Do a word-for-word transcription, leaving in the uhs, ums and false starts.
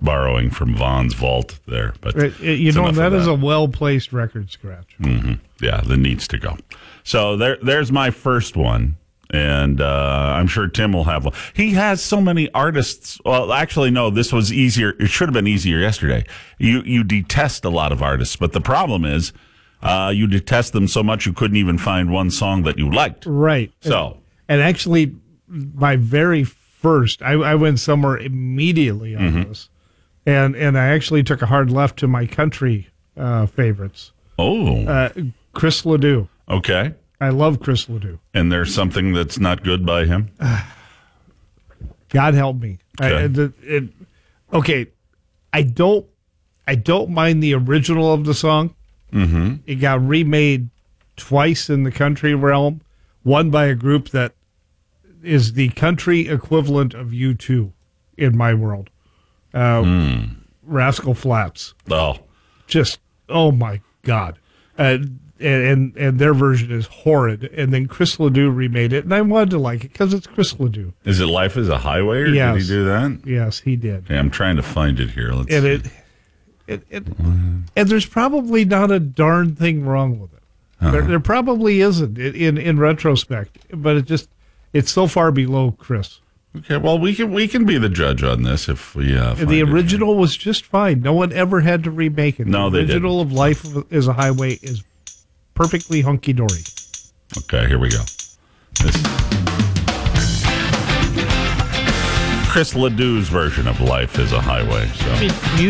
borrowing from Vaughn's vault there. But It- it- you it's know, enough that of is a well-placed record scratch. Mm-hmm. Yeah, that needs to go. So there, there's my first one. And uh, I'm sure Tim will have one. He has so many artists. Well, actually, no, this was easier. It should have been easier yesterday. You you detest a lot of artists, but the problem is uh, you detest them so much you couldn't even find one song that you liked. Right. So, And actually, my very first, I, I went somewhere immediately on Mm-hmm. this. And, and I actually took a hard left to my country uh, favorites. oh, Uh, Chris Ledoux. okay. I love Chris Ledoux. And there's something that's not good by him? God help me. Okay. I, it, it, okay, I don't, I don't mind the original of the song. Mm-hmm. It got remade twice in the country realm. One by a group that is the country equivalent of U two in my world. Uh, Mm. Rascal Flatts. Oh, Just oh my God. Uh, and, and and their version is horrid. And then Chris Ledoux remade it, and I wanted to like it because it's Chris Ledoux. is it Life is a Highway, or Yes. did he do that? Yes, he did. Okay, I'm trying to find it here. Let's And see. it, it, it and there's probably not a darn thing wrong with it. There, there probably isn't in, in in retrospect, but it just it's so far below Chris. Okay, well, we can we can be the judge on this if we uh, find The it here. original was just fine. No one ever had to remake it. No, the they original of Life is a Highway is perfectly hunky dory. Okay, here we go. This Chris Ledoux's version of Life is a Highway. So. I mean,